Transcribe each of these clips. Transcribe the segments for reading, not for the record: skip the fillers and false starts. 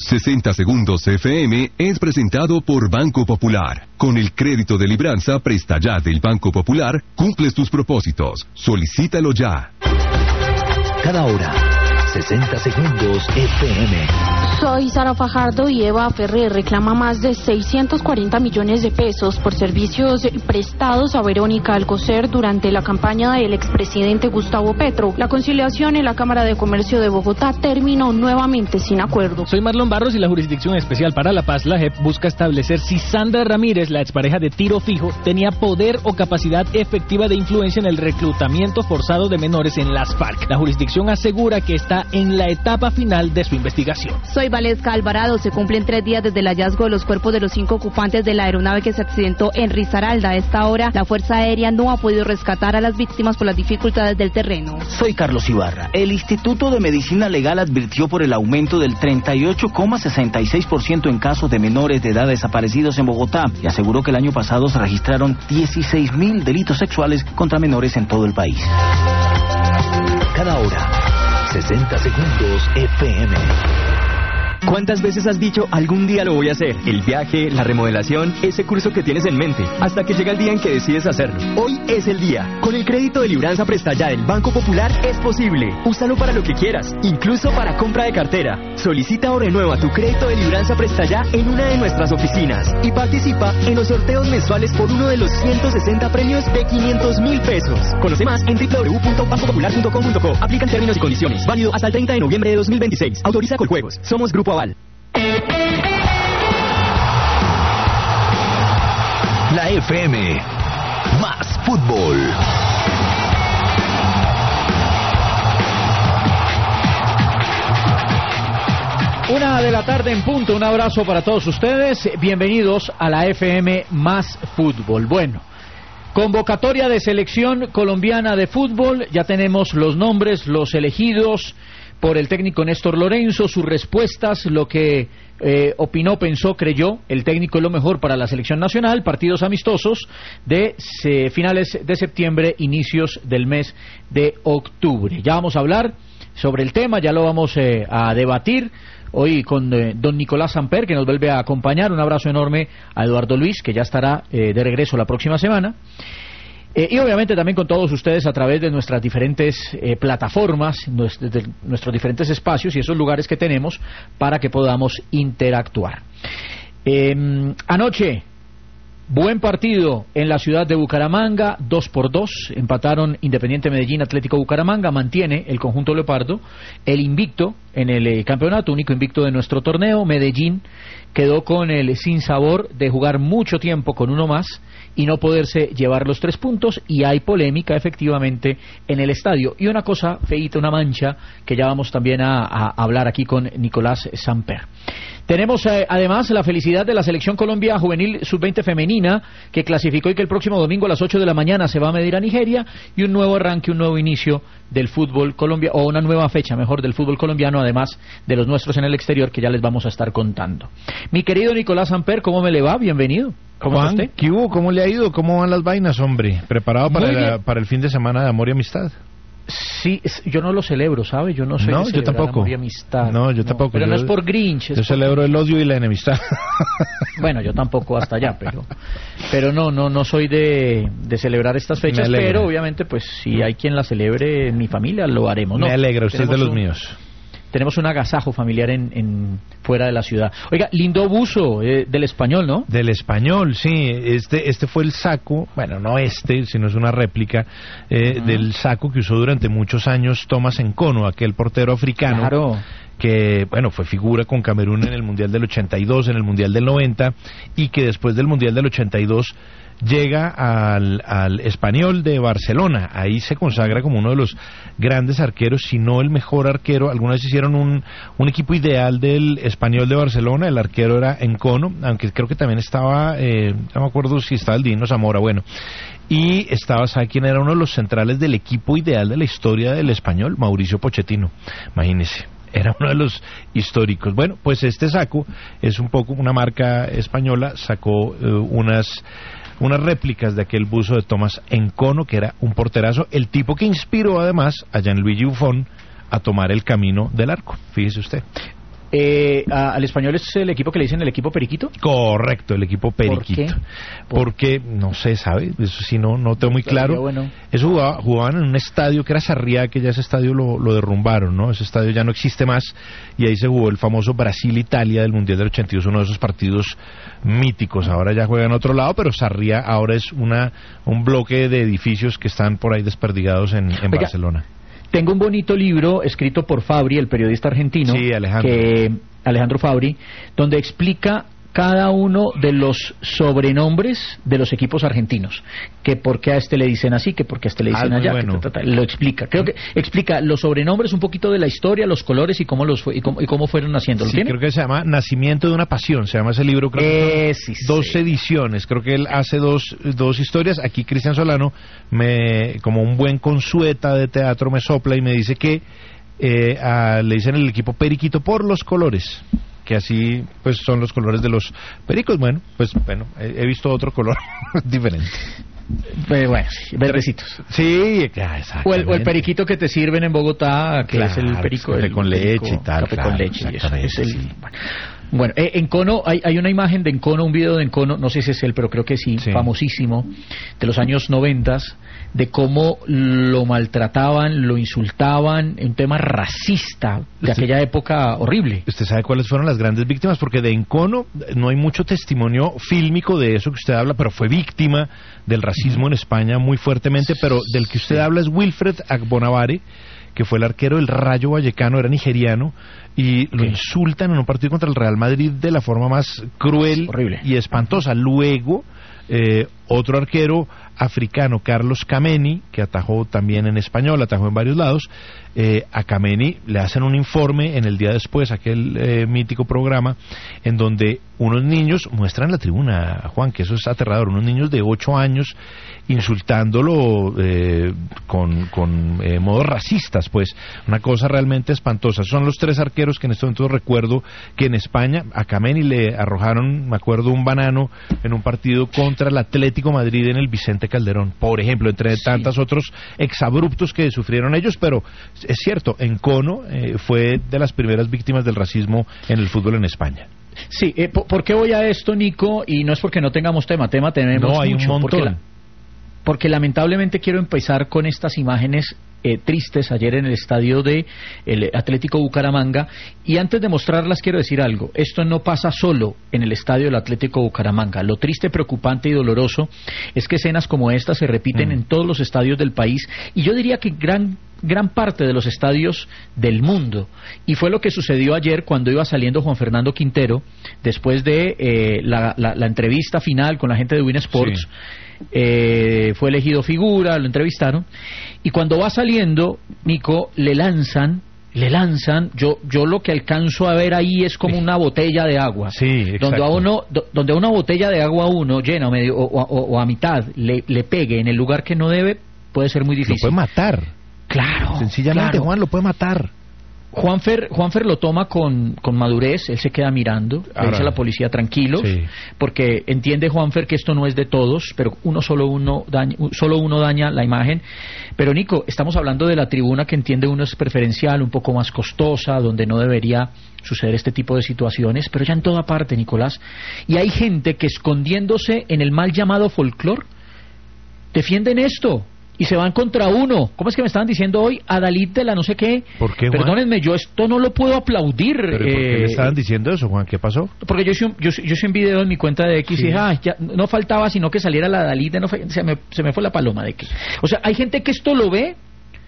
60 Segundos FM es presentado por Banco Popular. Con el crédito de Libranza Presta Ya del Banco Popular, cumples tus propósitos. Solicítalo ya. Cada hora, 60 Segundos FM. Soy Sara Fajardo y Eva Ferrer reclama más de 640 millones de pesos por servicios prestados a Verónica Alcocer durante la campaña del expresidente Gustavo Petro. La conciliación en la Cámara de Comercio de Bogotá terminó nuevamente sin acuerdo. Soy Marlon Barros y la Jurisdicción Especial para la Paz, la JEP, busca establecer si Sandra Ramírez, la expareja de Tiro Fijo, tenía poder o capacidad efectiva de influencia en el reclutamiento forzado de menores en las FARC. La jurisdicción asegura que está en la etapa final de su investigación. Soy Valesca Alvarado. Se cumplen 3 días desde el hallazgo de los cuerpos de los 5 ocupantes de la aeronave que se accidentó en Risaralda. A esta hora, la Fuerza Aérea no ha podido rescatar a las víctimas por las dificultades del terreno. Soy Carlos Ibarra. El Instituto de Medicina Legal advirtió por el aumento del 38,66% en casos de menores de edad desaparecidos en Bogotá y aseguró que el año pasado se registraron 16.000 delitos sexuales contra menores en todo el país. Cada hora, 60 Segundos FM. ¿Cuántas veces has dicho, algún día lo voy a hacer? El viaje, la remodelación, ese curso que tienes en mente, hasta que llega el día en que decides hacerlo. Hoy es el día. Con el crédito de Libranza Presta Ya del Banco Popular es posible. Úsalo para lo que quieras, incluso para compra de cartera. Solicita o renueva tu crédito de Libranza Presta Ya en una de nuestras oficinas y participa en los sorteos mensuales por uno de los 160 premios de 500.000 pesos. Conoce más en www.bancopopular.com.co. Aplican términos y condiciones. Válido hasta el 30 de noviembre de 2026. Autoriza Coljuegos. Somos Grupo Aval. La FM, más fútbol. Una de la tarde en punto, un abrazo para todos ustedes, bienvenidos a la FM Más Fútbol. Bueno, convocatoria de selección colombiana de fútbol, ya tenemos los nombres, los elegidos por el técnico Néstor Lorenzo, sus respuestas, lo que opinó, pensó, creyó, el técnico es lo mejor para la selección nacional, partidos amistosos de finales de septiembre, inicios del mes de octubre. Ya vamos a hablar sobre el tema, ya lo vamos a debatir hoy con don Nicolás Samper, que nos vuelve a acompañar. Un abrazo enorme a Eduardo Luis, que ya estará de regreso la próxima semana. Y obviamente también con todos ustedes a través de nuestras diferentes plataformas, de nuestros diferentes espacios y esos lugares que tenemos para que podamos interactuar. Anoche, buen partido en la ciudad de Bucaramanga, 2-2, empataron Independiente Medellín, Atlético Bucaramanga, mantiene el conjunto leopardo el invicto en el campeonato, único invicto de nuestro torneo. Medellín quedó con el sinsabor de jugar mucho tiempo con uno más y no poderse llevar los 3 puntos, y hay polémica efectivamente en el estadio. Y una cosa feíta, una mancha, que ya vamos también a hablar aquí con Nicolás Samper. Tenemos además la felicidad de la Selección Colombia Juvenil Sub-20 femenina, que clasificó y que el próximo domingo a las 8 de la mañana se va a medir a Nigeria, y un nuevo arranque, un nuevo inicio del fútbol colombiano, o una nueva fecha mejor del fútbol colombiano, además de los nuestros en el exterior, que ya les vamos a estar contando. Mi querido Nicolás Samper, ¿cómo me le va? Bienvenido. ¿Cómo Juan, está usted? ¿Qué hubo? ¿Cómo le ha ido? ¿Cómo van las vainas, hombre? ¿Preparado para el fin de semana de amor y amistad? Sí, yo no lo celebro, ¿sabe? Yo no soy de yo tampoco. amor y amistad. No, yo tampoco. Pero no es por Grinch. Yo celebro el odio y la enemistad. Bueno, yo tampoco hasta allá, pero no soy de celebrar estas fechas, pero obviamente pues si hay quien la celebre en mi familia lo haremos, ¿no? Me alegra, usted es de los míos. Tenemos un agasajo familiar en fuera de la ciudad. Oiga, lindo buzo del Español, ¿no? Del Español, sí. Este fue el saco, bueno, no sino es una réplica del saco que usó durante muchos años Thomas Nkono, aquel portero africano. Claro. Que, bueno, fue figura con Camerún en el Mundial del 82, en el Mundial del 90, y que después del Mundial del 82 llega al Español de Barcelona. Ahí se consagra como uno de los grandes arqueros, si no el mejor arquero. Alguna vez hicieron un equipo ideal del Español de Barcelona. El arquero era Nkono, aunque creo que también estaba, no me acuerdo si estaba el Dino Zamora, bueno. Y estaba, ¿sabe quién era uno de los centrales del equipo ideal de la historia del Español? Mauricio Pochettino, imagínese. Era uno de los históricos. Bueno, pues este saco es un poco una marca española, sacó unas réplicas de aquel buzo de Thomas Nkono, que era un porterazo, el tipo que inspiró además a Gianluigi Buffon a tomar el camino del arco, fíjese usted. ¿Al Español es el equipo que le dicen el equipo Periquito? Correcto, el equipo Periquito. ¿Por qué? Porque, no sé, ¿sabe? Eso sí, no tengo muy claro. Bueno. Eso jugaban en un estadio que era Sarriá, que ya ese estadio lo derrumbaron, ¿no? Ese estadio ya no existe más, y ahí se jugó el famoso Brasil-Italia del Mundial del 82, uno de esos partidos míticos. Ahora ya juega en otro lado, pero Sarriá ahora es un bloque de edificios que están por ahí desperdigados en Barcelona. Tengo un bonito libro escrito por Fabri, el periodista argentino, sí, Alejandro Fabri, donde explica cada uno de los sobrenombres de los equipos argentinos, que por qué a este le dicen así, que por qué a este le dicen allá, bueno. Lo explica. Creo que explica los sobrenombres, un poquito de la historia, los colores y cómo cómo fueron naciendo. Sí, creo que se llama Nacimiento de una Pasión, se llama ese libro, creo que sí, dos ediciones, creo que él hace dos historias. Aquí Cristian Solano, como un buen consueta de teatro, me sopla y me dice que le dicen el equipo Periquito por los colores, que así pues son los colores de los pericos. Bueno, he visto otro color diferente. Bueno, verdecitos. Sí, exacto. O el periquito que te sirven en Bogotá, que es el perico. Café con leche y tal. Café con leche. Bueno, Encono, hay una imagen de Encono, un video de Encono, no sé si es él, pero creo que sí, famosísimo, de los años 90, de cómo lo maltrataban, lo insultaban, un tema racista de aquella época horrible. ¿Usted sabe cuáles fueron las grandes víctimas? Porque de Encono no hay mucho testimonio fílmico de eso que usted habla, pero fue víctima del racismo en España muy fuertemente, pero del que usted habla es Wilfred Agbonabare, que fue el arquero del Rayo Vallecano, era nigeriano, y lo insultan en un partido contra el Real Madrid de la forma más cruel y espantosa. Luego, otro arquero africano, Carlos Kameni, que atajó también en Español, atajó en varios lados, a Kameni le hacen un informe en el día después, aquel mítico programa, en donde unos niños muestran la tribuna, Juan, que eso es aterrador, unos niños de 8 años insultándolo con modos racistas, pues, una cosa realmente espantosa. Son los 3 arqueros que en este momento recuerdo que en España a Kameni le arrojaron, me acuerdo, un banano en un partido contra el Atlético Madrid en el Vicente Calderón, por ejemplo, entre tantos otros exabruptos que sufrieron ellos. Pero es cierto, Encono fue de las primeras víctimas del racismo en el fútbol en España. Sí, ¿por qué voy a esto, Nico? Y no es porque no tengamos tema tenemos no, hay mucho, un montón. Porque lamentablemente quiero empezar con estas imágenes tristes ayer en el estadio de el Atlético Bucaramanga, y antes de mostrarlas quiero decir algo. Esto no pasa solo en el estadio del Atlético Bucaramanga. Lo triste, preocupante y doloroso es que escenas como esta se repiten en todos los estadios del país, y yo diría que gran parte de los estadios del mundo. Y fue lo que sucedió ayer cuando iba saliendo Juan Fernando Quintero después de la entrevista final con la gente de Win Sports. Fue elegido figura, lo entrevistaron, y cuando va saliendo, Nico, le lanzan, yo lo que alcanzo a ver ahí es como una botella de agua, donde a una botella de agua llena o a mitad le pegue en el lugar que no debe, puede ser muy difícil. Lo puede matar. Claro. Sencillamente, claro. Juan, lo puede matar. Juanfer lo toma con madurez, él se queda mirando, le dice a la policía tranquilos, porque entiende Juanfer que esto no es de todos, pero solo uno daña la imagen. Pero Nico, estamos hablando de la tribuna que entiende uno es preferencial, un poco más costosa, donde no debería suceder este tipo de situaciones, pero ya en toda parte, Nicolás, y hay gente que escondiéndose en el mal llamado folclore defienden esto. Y se van contra uno. ¿Cómo es que me estaban diciendo hoy? Adalid de la no sé qué. ¿Por qué, Juan? Perdónenme, yo esto no lo puedo aplaudir. ¿Pero por qué le estaban diciendo eso, Juan? ¿Qué pasó? Porque yo hice un video en mi cuenta de X y dije, ya no faltaba sino que saliera la Adalid de se me fue la paloma de que. O sea, hay gente que esto lo ve,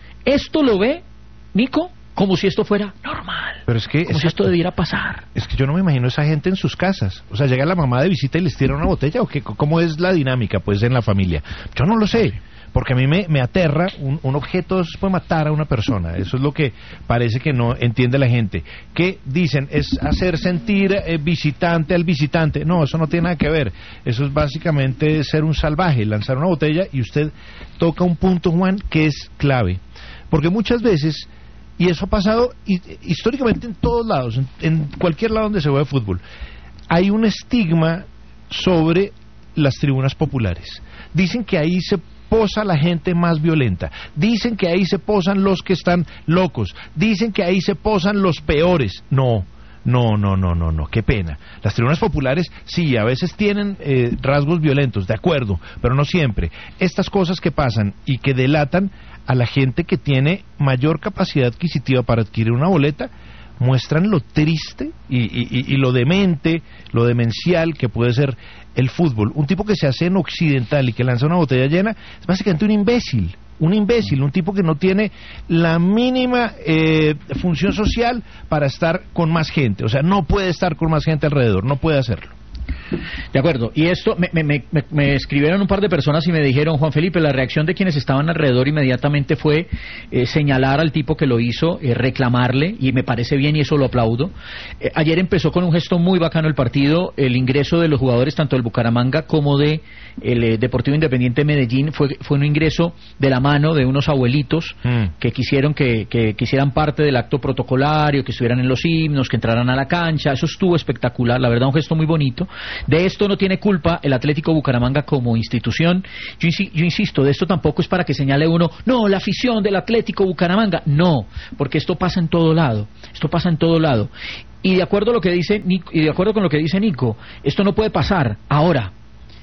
Nico, como si esto fuera normal. Pero es que como si esto debiera pasar. Es que yo no me imagino esa gente en sus casas. O sea, llega la mamá de visita y les tira una botella, ¿o qué? ¿Cómo es la dinámica, pues, en la familia? Yo no lo sé. Porque a mí me aterra, un objeto puede matar a una persona. Eso es lo que parece que no entiende la gente. ¿Qué dicen? Es hacer sentir visitante al visitante. No, eso no tiene nada que ver. Eso es básicamente ser un salvaje, lanzar una botella, y usted toca un punto, Juan, que es clave. Porque muchas veces, y eso ha pasado históricamente en todos lados, en cualquier lado donde se juega fútbol, hay un estigma sobre las tribunas populares. Dicen que ahí se posa la gente más violenta, dicen que ahí se posan los que están locos, dicen que ahí se posan los peores. No, No, qué pena. Las tribunas populares sí, a veces tienen rasgos violentos, de acuerdo, pero no siempre. Estas cosas que pasan y que delatan a la gente que tiene mayor capacidad adquisitiva para adquirir una boleta, muestran lo triste y lo demente, lo demencial que puede ser el fútbol. Un tipo que se hace en occidental y que lanza una botella llena es básicamente un imbécil, un tipo que no tiene la mínima función social para estar con más gente. O sea, no puede estar con más gente alrededor, no puede hacerlo. De acuerdo, y esto me escribieron un par de personas y me dijeron, Juan Felipe, la reacción de quienes estaban alrededor inmediatamente fue señalar al tipo que lo hizo, reclamarle, y me parece bien y eso lo aplaudo. Ayer empezó con un gesto muy bacano el partido, el ingreso de los jugadores tanto del Bucaramanga como de el Deportivo Independiente Medellín fue un ingreso de la mano de unos abuelitos que quisieron que hicieran parte del acto protocolario, que estuvieran en los himnos, que entraran a la cancha. Eso estuvo espectacular, la verdad, un gesto muy bonito. De esto no tiene culpa el Atlético Bucaramanga como institución. Yo insisto, de esto tampoco es para que señale uno, no, la afición del Atlético Bucaramanga. No, porque esto pasa en todo lado. Y de acuerdo a lo que dice Nico, y de acuerdo con lo que dice Nico, esto no puede pasar ahora.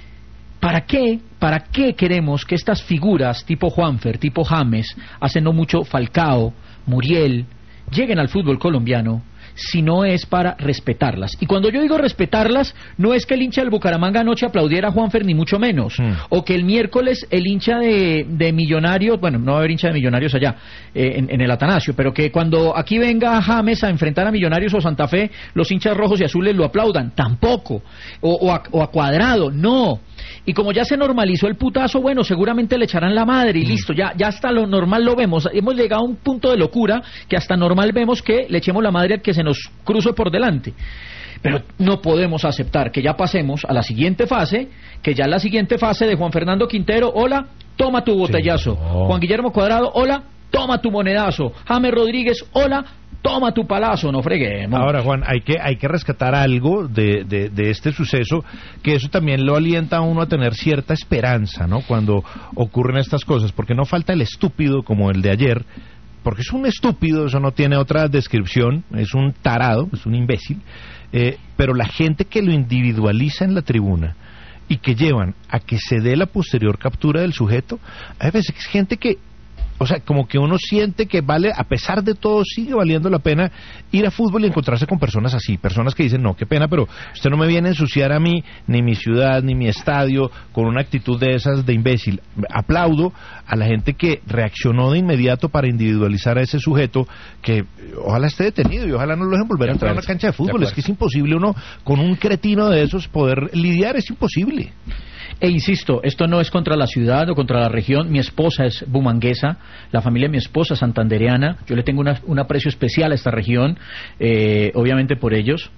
¿Para qué queremos que estas figuras tipo Juanfer, tipo James, hace no mucho Falcao, Muriel, lleguen al fútbol colombiano si no es para respetarlas? Y cuando yo digo respetarlas, no es que el hincha del Bucaramanga anoche aplaudiera a Juanfer, ni mucho menos, o que el miércoles el hincha de Millonarios, bueno, no va a haber hincha de Millonarios allá, en el Atanasio, pero que cuando aquí venga James a enfrentar a Millonarios o Santa Fe, los hinchas rojos y azules lo aplaudan, tampoco, o a Cuadrado, no. Y como ya se normalizó el putazo, bueno, seguramente le echarán la madre y listo, ya hasta lo normal lo vemos. Hemos llegado a un punto de locura que hasta normal vemos que le echemos la madre al que se nos cruce por delante. Pero no podemos aceptar que ya pasemos a la siguiente fase, que ya la siguiente fase de Juan Fernando Quintero, hola, toma tu botellazo. Sí, no. Juan Guillermo Cuadrado, hola, toma tu monedazo. James Rodríguez, hola, toma tu palazo, no freguemos. Ahora, Juan, hay que rescatar algo de este suceso, que eso también lo alienta a uno a tener cierta esperanza, ¿no? Cuando ocurren estas cosas, porque no falta el estúpido como el de ayer, porque es un estúpido, eso no tiene otra descripción, es un tarado, es un imbécil, pero la gente que lo individualiza en la tribuna y que llevan a que se dé la posterior captura del sujeto, hay veces que es gente que, o sea, como que uno siente que vale, a pesar de todo, sigue valiendo la pena ir a fútbol y encontrarse con personas así, personas que dicen, no, qué pena, pero usted no me viene a ensuciar a mí, ni mi ciudad, ni mi estadio, con una actitud de esas de imbécil. Aplaudo a la gente que reaccionó de inmediato para individualizar a ese sujeto, que ojalá esté detenido y ojalá no lo dejen volver a entrar a una cancha de fútbol. Es que es imposible uno, con un cretino de esos, poder lidiar, es imposible. E insisto, esto no es contra la ciudad o contra la región. Mi esposa es bumanguesa, la familia de mi esposa es santandereana. Yo le tengo un aprecio especial a esta región, obviamente por ellos,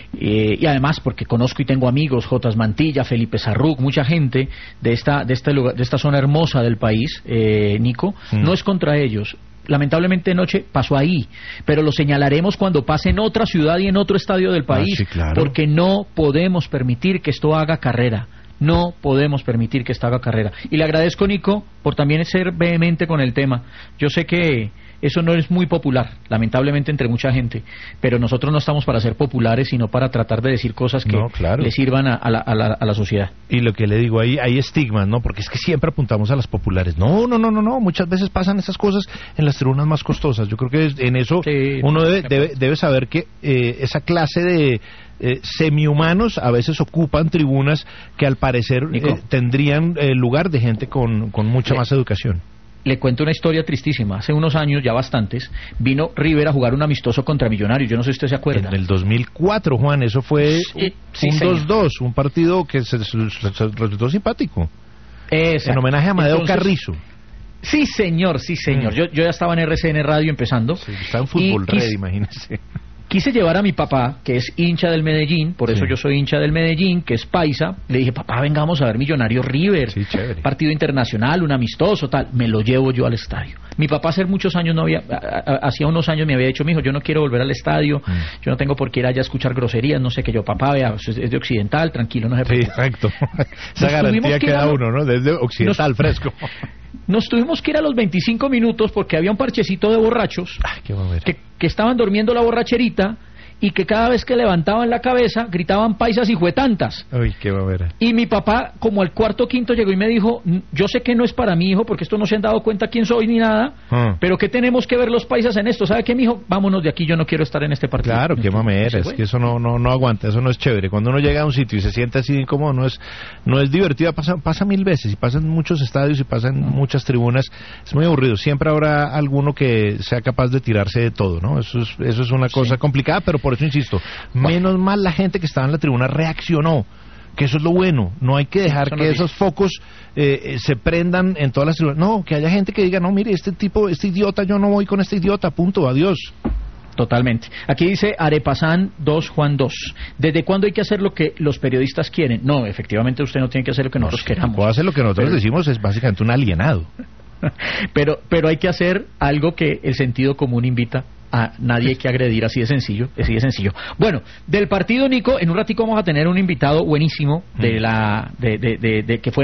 y además porque conozco y tengo amigos, Jotas Mantilla, Felipe Sarruc, mucha gente de esta zona hermosa del país, Nico. No es contra ellos. Lamentablemente anoche pasó ahí, pero lo señalaremos cuando pase en otra ciudad y en otro estadio del país, sí, claro. Porque no podemos permitir que esto haga carrera. No podemos permitir que esto haga carrera. Y le agradezco, Nico, por también ser vehemente con el tema. Yo sé que eso no es muy popular, lamentablemente, entre mucha gente, pero nosotros no estamos para ser populares, sino para tratar de decir cosas que le sirvan a la sociedad. Y lo que le digo, hay estigmas, ¿no? Porque es que siempre apuntamos a las populares. No, muchas veces pasan esas cosas en las tribunas más costosas. Yo creo que en eso uno debe saber que esa clase de semihumanos a veces ocupan tribunas que al parecer tendrían lugar de gente con mucha más educación. Le cuento una historia tristísima. Hace unos años, ya bastantes, vino River a jugar un amistoso contra Millonarios. Yo no sé si usted se acuerda. En el 2004, Juan, eso fue un 2-2, un partido que se resultó simpático. En homenaje a Amadeo Carrizo. Sí, señor. Yo ya estaba en RCN Radio empezando. Sí, estaba en Fútbol Red, imagínese. Quise llevar a mi papá, que es hincha del Medellín, por eso yo soy hincha del Medellín, que es paisa. Le dije, papá, vengamos a ver Millonarios River, partido internacional, un amistoso, tal. Me lo llevo yo al estadio. Mi papá hace muchos años hacía unos años me había dicho, mijo, yo no quiero volver al estadio, yo no tengo por qué ir allá a escuchar groserías, no sé, que yo, papá, vea, es de Occidental, tranquilo, no se preocupe. Sí, exacto. Esa garantía que da uno, ¿no? Desde Occidental, fresco. Nos tuvimos que ir a los 25 minutos porque había un parchecito de borrachos que estaban durmiendo la borracherita y que cada vez que levantaban la cabeza gritaban paisas y juetantas. Uy, qué babera. Y mi papá, como al cuarto o quinto, llegó y me dijo, yo sé que no es para mi hijo, porque esto no se han dado cuenta quién soy ni nada, pero ¿qué tenemos que ver los paisas en esto? ¿Sabe qué, mijo? Vámonos de aquí, yo no quiero estar en este partido. Claro, qué mamera, es que eso no aguanta, eso no es chévere. Cuando uno llega a un sitio y se siente así incómodo, no es divertido, pasa mil veces, y pasa en muchos estadios y pasa en muchas tribunas, es muy aburrido. Siempre habrá alguno que sea capaz de tirarse de todo, ¿no? Eso es una cosa complicada, pero por eso insisto, menos mal la gente que estaba en la tribuna reaccionó, que eso es lo bueno. No hay que dejar que esos focos se prendan en todas las tribunas. No, que haya gente que diga, no, mire, este idiota, yo no voy con este idiota, punto, adiós. Totalmente. Aquí dice Arepasán 2 Juan 2. ¿Desde cuándo hay que hacer lo que los periodistas quieren? No, efectivamente usted no tiene que hacer lo que nosotros queramos. Puede hacer lo que nosotros decimos, es básicamente un alienado. Pero hay que hacer algo que el sentido común invita. A nadie hay que agredir, así de sencillo. Bueno, del partido, Nico, en un ratico vamos a tener un invitado buenísimo de que fue